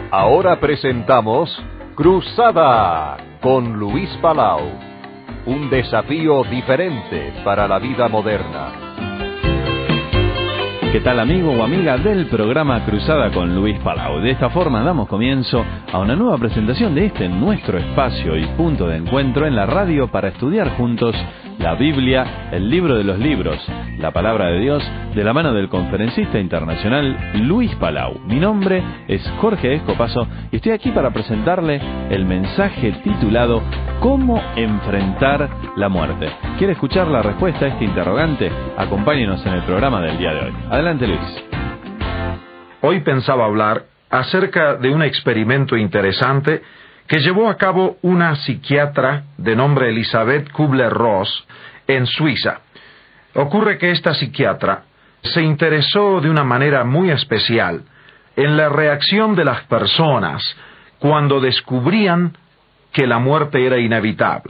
Ahora presentamos Cruzada con Luis Palau. Un desafío diferente para la vida moderna. ¿Qué tal, amigo o amiga del programa Cruzada con Luis Palau? De esta forma damos comienzo a una nueva presentación de nuestro espacio y punto de encuentro en la radio para estudiar juntos la Biblia, el libro de los libros, la palabra de Dios, de la mano del conferencista internacional Luis Palau. Mi nombre es Jorge Escopazo y estoy aquí para presentarle el mensaje titulado ¿Cómo enfrentar la muerte? ¿Quiere escuchar la respuesta a este interrogante? Acompáñenos en el programa del día de hoy. Adelante, Luis. Hoy pensaba hablar acerca de un experimento interesante que llevó a cabo una psiquiatra de nombre Elisabeth Kübler-Ross en Suiza. Ocurre que esta psiquiatra se interesó de una manera muy especial en la reacción de las personas cuando descubrían que la muerte era inevitable.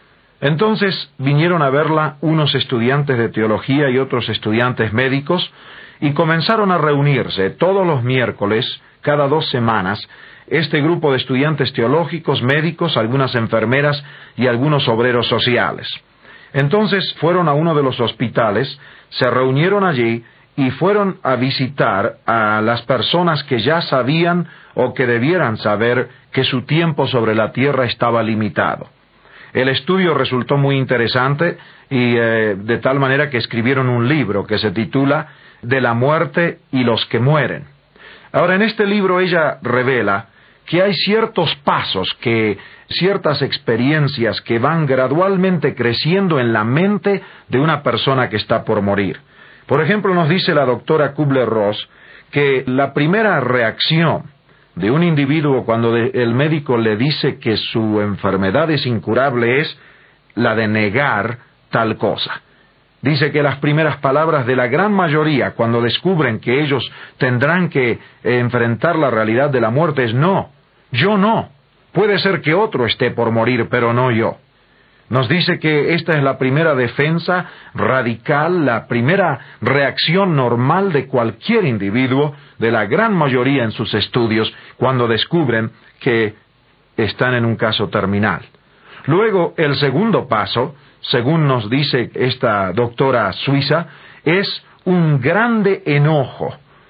Entonces vinieron a verla unos estudiantes de teología y otros estudiantes médicos y comenzaron a reunirse todos los miércoles, cada 2 semanas, este grupo de estudiantes teológicos, médicos, algunas enfermeras y algunos obreros sociales. Entonces fueron a uno de los hospitales, se reunieron allí y fueron a visitar a las personas que ya sabían o que debieran saber que su tiempo sobre la tierra estaba limitado. El estudio resultó muy interesante y de tal manera que escribieron un libro que se titula De la muerte y los que mueren. Ahora, en este libro ella revela que hay ciertos pasos, ciertas experiencias que van gradualmente creciendo en la mente de una persona que está por morir. Por ejemplo, nos dice la doctora Kübler-Ross que la primera reacción de un individuo cuando el médico le dice que su enfermedad es incurable es la de negar tal cosa. Dice que las primeras palabras de la gran mayoría cuando descubren que ellos tendrán que enfrentar la realidad de la muerte es no, yo no. Puede ser que otro esté por morir, pero no yo. Nos dice que esta es la primera defensa radical, la primera reacción normal de cualquier individuo, de la gran mayoría en sus estudios, cuando descubren que están en un caso terminal. Luego, el segundo paso, según nos dice esta doctora suiza, es un grande enojo,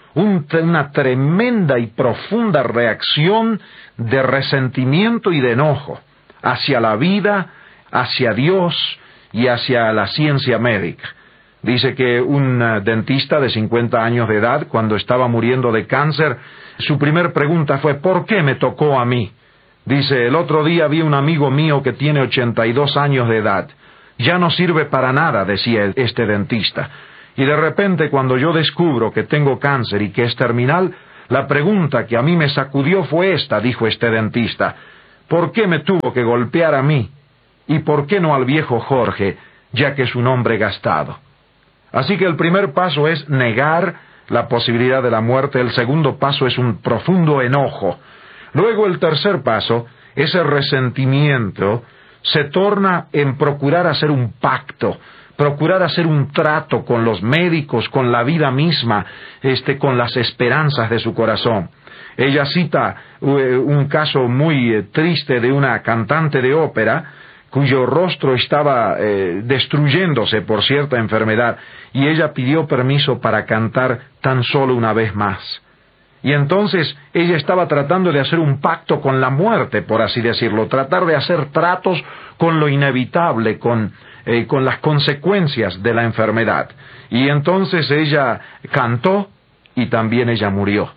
una tremenda y profunda reacción de resentimiento y de enojo hacia la vida, hacia Dios y hacia la ciencia médica. Dice que un dentista de 50 años de edad, cuando estaba muriendo de cáncer, su primer pregunta fue ¿por qué me tocó a mí? Dice, el otro día vi un amigo mío que tiene 82 años de edad. Ya no sirve para nada, decía este dentista. Y de repente, cuando yo descubro que tengo cáncer y que es terminal, la pregunta que a mí me sacudió fue esta, dijo este dentista. ¿Por qué me tuvo que golpear a mí? ¿Y por qué no al viejo Jorge, ya que es un hombre gastado? Así que el primer paso es negar la posibilidad de la muerte. El segundo paso es un profundo enojo. Luego el tercer paso, ese resentimiento, se torna en procurar hacer un pacto, procurar hacer un trato con los médicos, con la vida misma, con las esperanzas de su corazón. Ella cita un caso muy triste de una cantante de ópera, cuyo rostro estaba destruyéndose por cierta enfermedad, y ella pidió permiso para cantar tan solo una vez más. Y entonces ella estaba tratando de hacer un pacto con la muerte, por así decirlo, tratar de hacer tratos con lo inevitable, con las consecuencias de la enfermedad. Y entonces ella cantó y también ella murió.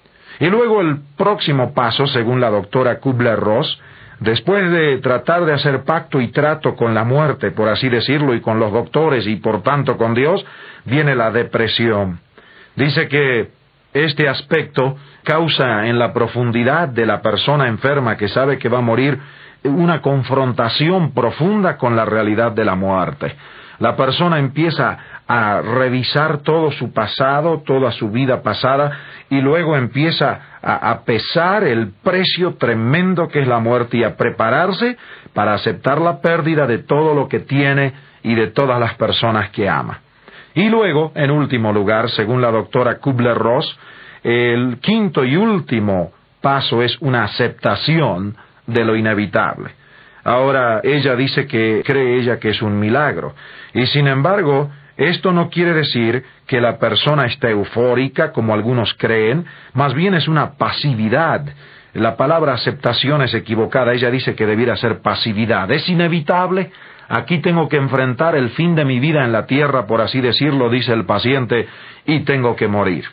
Y luego el próximo paso, según la doctora Kübler-Ross, después de tratar de hacer pacto y trato con la muerte, por así decirlo, y con los doctores y por tanto con Dios, viene la depresión. Dice que este aspecto causa en la profundidad de la persona enferma que sabe que va a morir una confrontación profunda con la realidad de la muerte. La persona empieza a revisar todo su pasado, toda su vida pasada, y luego empieza a pesar el precio tremendo que es la muerte y a prepararse para aceptar la pérdida de todo lo que tiene y de todas las personas que ama. Y luego, en último lugar, según la doctora Kübler-Ross, el quinto y último paso es una aceptación de lo inevitable. Ahora, ella dice que cree ella que es un milagro, y sin embargo, esto no quiere decir que la persona esté eufórica, como algunos creen, más bien es una pasividad. La palabra aceptación es equivocada, ella dice que debiera ser pasividad. Es inevitable, aquí tengo que enfrentar el fin de mi vida en la tierra, por así decirlo, dice el paciente, y tengo que morir.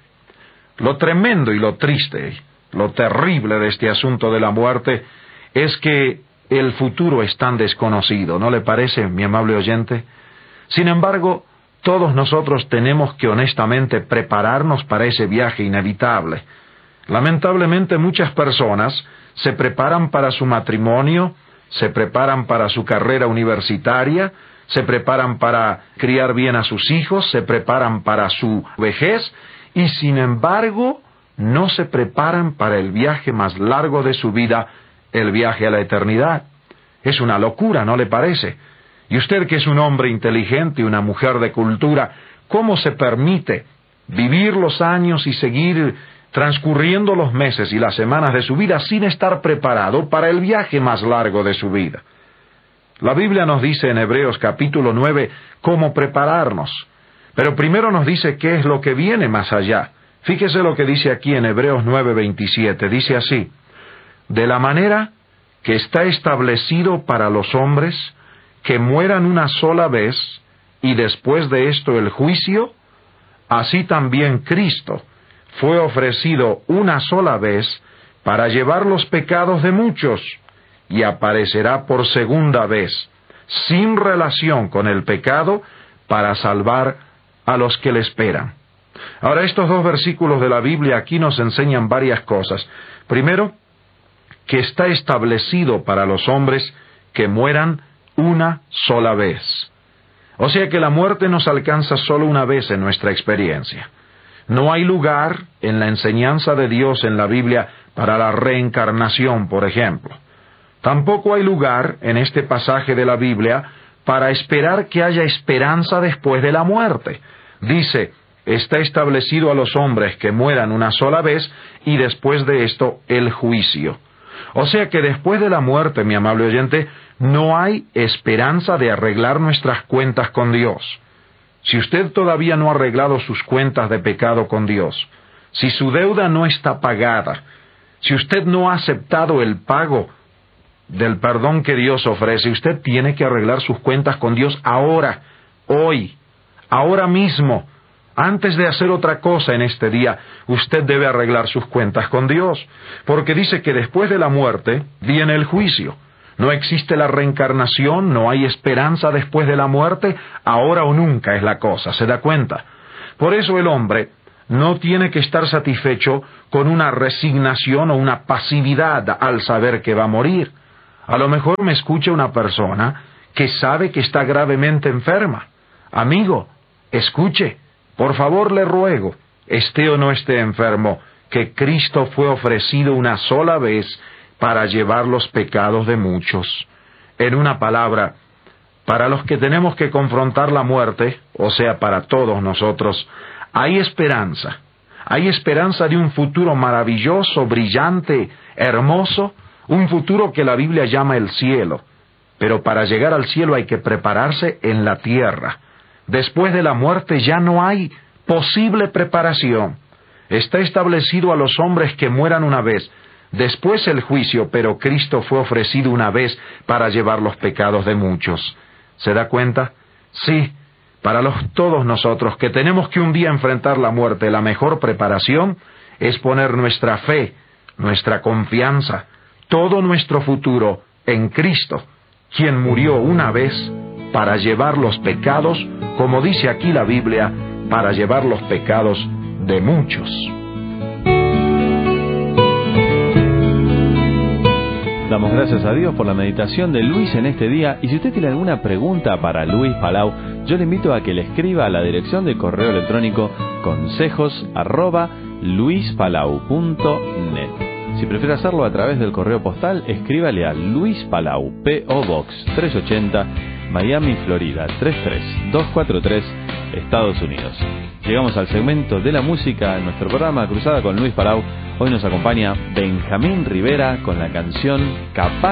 Lo tremendo y lo triste, lo terrible de este asunto de la muerte, es que el futuro es tan desconocido, ¿no le parece, mi amable oyente? Sin embargo, todos nosotros tenemos que honestamente prepararnos para ese viaje inevitable. Lamentablemente muchas personas se preparan para su matrimonio, se preparan para su carrera universitaria, se preparan para criar bien a sus hijos, se preparan para su vejez, y sin embargo no se preparan para el viaje más largo de su vida, el viaje a la eternidad. Es una locura, ¿no le parece? Y usted, que es un hombre inteligente y una mujer de cultura, ¿cómo se permite vivir los años y seguir transcurriendo los meses y las semanas de su vida sin estar preparado para el viaje más largo de su vida? La Biblia nos dice en Hebreos capítulo 9 cómo prepararnos, pero primero nos dice qué es lo que viene más allá. Fíjese lo que dice aquí en Hebreos 9:27, dice así: de la manera que está establecido para los hombres que mueran una sola vez, y después de esto el juicio, así también Cristo fue ofrecido una sola vez para llevar los pecados de muchos, y aparecerá por segunda vez, sin relación con el pecado, para salvar a los que le esperan. Ahora, estos dos versículos de la Biblia aquí nos enseñan varias cosas. Primero, que está establecido para los hombres que mueran una sola vez. O sea que la muerte nos alcanza solo una vez en nuestra experiencia. No hay lugar en la enseñanza de Dios en la Biblia para la reencarnación, por ejemplo. Tampoco hay lugar en este pasaje de la Biblia para esperar que haya esperanza después de la muerte. Dice, está establecido a los hombres que mueran una sola vez y después de esto el juicio. O sea que después de la muerte, mi amable oyente, no hay esperanza de arreglar nuestras cuentas con Dios. Si usted todavía no ha arreglado sus cuentas de pecado con Dios, si su deuda no está pagada, si usted no ha aceptado el pago del perdón que Dios ofrece, usted tiene que arreglar sus cuentas con Dios ahora, hoy, ahora mismo. Antes de hacer otra cosa en este día, usted debe arreglar sus cuentas con Dios, porque dice que después de la muerte viene el juicio. No existe la reencarnación, no hay esperanza después de la muerte, ahora o nunca es la cosa, ¿se da cuenta? Por eso el hombre no tiene que estar satisfecho con una resignación o una pasividad al saber que va a morir. A lo mejor me escucha una persona que sabe que está gravemente enferma. Amigo, escuche. Por favor, le ruego, esté o no esté enfermo, que Cristo fue ofrecido una sola vez para llevar los pecados de muchos. En una palabra, para los que tenemos que confrontar la muerte, o sea, para todos nosotros, hay esperanza. Hay esperanza de un futuro maravilloso, brillante, hermoso, un futuro que la Biblia llama el cielo. Pero para llegar al cielo hay que prepararse en la tierra. Después de la muerte ya no hay posible preparación. Está establecido a los hombres que mueran una vez, después el juicio, pero Cristo fue ofrecido una vez para llevar los pecados de muchos. ¿Se da cuenta? Sí, para todos nosotros que tenemos que un día enfrentar la muerte, la mejor preparación es poner nuestra fe, nuestra confianza, todo nuestro futuro en Cristo, quien murió una vez para llevar los pecados, como dice aquí la Biblia, para llevar los pecados de muchos. Damos gracias a Dios por la meditación de Luis en este día, y si usted tiene alguna pregunta para Luis Palau, yo le invito a que le escriba a la dirección de correo electrónico consejos@luispalau.net. Si prefiere hacerlo a través del correo postal, escríbale a Luis Palau, P.O. Box 380, Miami, Florida 33243, Estados Unidos. Llegamos al segmento de la música en nuestro programa Cruzada con Luis Palau. Hoy nos acompaña Benjamín Rivera con la canción Capaz